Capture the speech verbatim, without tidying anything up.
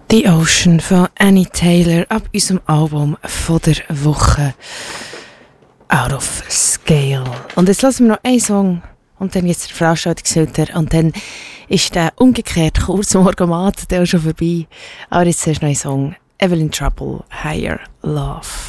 The Ocean von Annie Taylor ab unserem Album von der Woche Out of Scale. Und jetzt lassen wir noch einen Song und dann jetzt der Veranstaltungshüter und dann ist der umgekehrt Kursmorgomat der auch schon vorbei. Aber jetzt ist noch ein Song Evelyn Trouble, Higher Love.